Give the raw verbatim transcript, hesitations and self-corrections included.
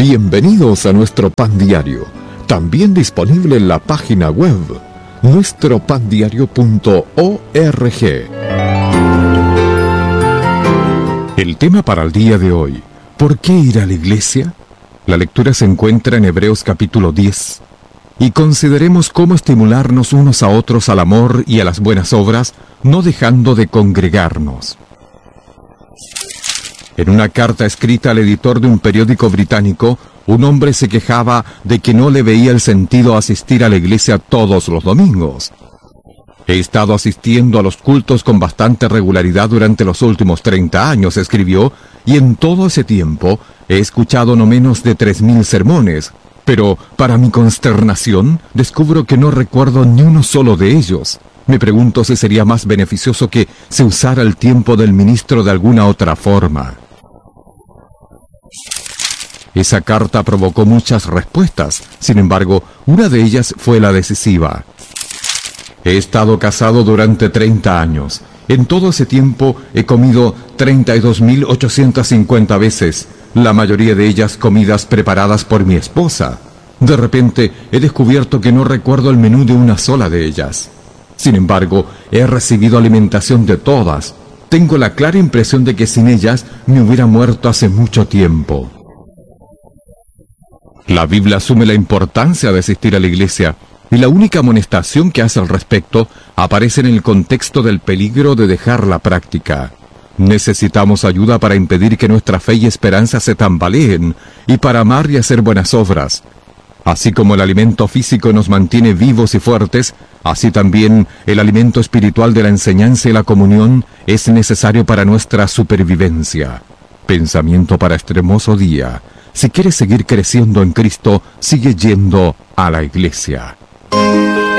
Bienvenidos a nuestro pan diario, también disponible en la página web nuestro pan diario punto org. El tema para el día de hoy: ¿por qué ir a la iglesia? La lectura se encuentra en Hebreos capítulo diez. Y consideremos cómo estimularnos unos a otros al amor y a las buenas obras, no dejando de congregarnos. En una carta escrita al editor de un periódico británico, un hombre se quejaba de que no le veía el sentido asistir a la iglesia todos los domingos. He estado asistiendo a los cultos con bastante regularidad durante los últimos treinta años, escribió, y en todo ese tiempo he escuchado no menos de tres mil sermones. Pero, para mi consternación, descubro que no recuerdo ni uno solo de ellos. Me pregunto si sería más beneficioso que se usara el tiempo del ministro de alguna otra forma. Esa carta provocó muchas respuestas. Sin embargo, una de ellas fue la decisiva. He estado casado durante treinta años. En todo ese tiempo he comido treinta y dos mil ochocientas cincuenta veces, la mayoría de ellas comidas preparadas por mi esposa. De repente he descubierto que no recuerdo el menú de una sola de ellas. Sin embargo, he recibido alimentación de todas. Tengo la clara impresión de que sin ellas me hubiera muerto hace mucho tiempo. La Biblia asume la importancia de asistir a la iglesia, y la única amonestación que hace al respecto aparece en el contexto del peligro de dejar la práctica. Necesitamos ayuda para impedir que nuestra fe y esperanza se tambaleen, y para amar y hacer buenas obras. Así como el alimento físico nos mantiene vivos y fuertes, así también el alimento espiritual de la enseñanza y la comunión es necesario para nuestra supervivencia. Pensamiento para este hermoso día: si quieres seguir creciendo en Cristo, sigue yendo a la iglesia.